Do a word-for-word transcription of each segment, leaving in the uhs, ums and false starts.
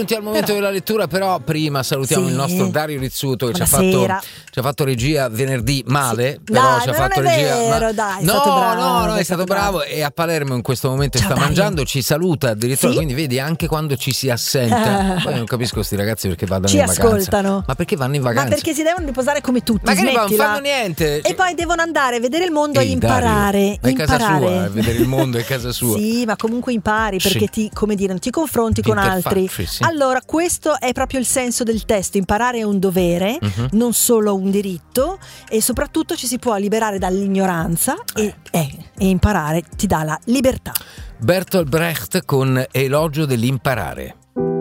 Al momento però, della lettura, però prima salutiamo sì. il nostro Dario Rizzuto che ci ha, fatto, ci ha fatto regia venerdì male, sì. però dai, ci ha non fatto è regia vero, ma... dai, è no, stato bravo, no, no, è, è stato bravo. bravo e a Palermo in questo momento Ciao, sta Dario. mangiando, ci saluta addirittura, sì? quindi vedi anche quando ci si assenta. Eh. Poi non capisco questi ragazzi perché vadano ci in vacanza. ascoltano. Ma perché vanno in vacanza? Ma perché si devono riposare come tutti. Ma che non smettila. fanno niente. E poi devono andare a vedere il mondo Ehi, e imparare. Dario, imparare. È casa sua, vedere il mondo è casa sua. Sì, ma comunque impari perché sì. ti, come dire, ti confronti ti con altri. Sì. Allora, questo è proprio il senso del testo. Imparare è un dovere, uh-huh. non solo un diritto, e soprattutto ci si può liberare dall'ignoranza e, eh, e imparare ti dà la libertà. Bertolt Brecht con Elogio dell'imparare.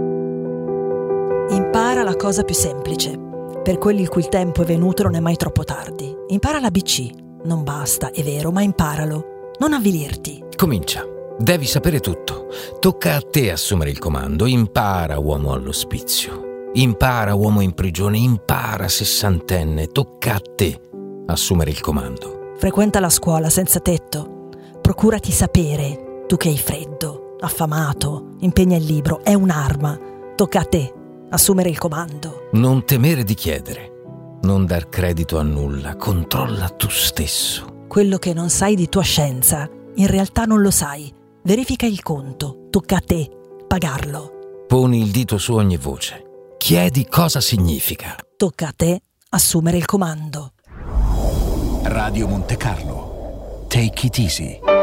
Impara la cosa più semplice. Per quelli il cui il tempo è venuto non è mai troppo tardi. Impara l'A B C. Non basta, è vero, ma imparalo. Non avvilirti. Comincia. Devi sapere tutto. Tocca a te assumere il comando. Impara, uomo all'ospizio. Impara, uomo in prigione. Impara, sessantenne. Tocca a te assumere il comando. Frequenta la scuola senza tetto. Procurati sapere, tu che hai freddo, affamato. Impegna il libro, è un'arma. Tocca a te assumere il comando. Non temere di chiedere. Non dar credito a nulla. Controlla tu stesso. Quello che non sai di tua scienza, in realtà non lo sai. Verifica il conto. Tocca a te pagarlo. Poni il dito su ogni voce. Chiedi cosa significa. Tocca a te assumere il comando. Radio Monte Carlo. Take it easy.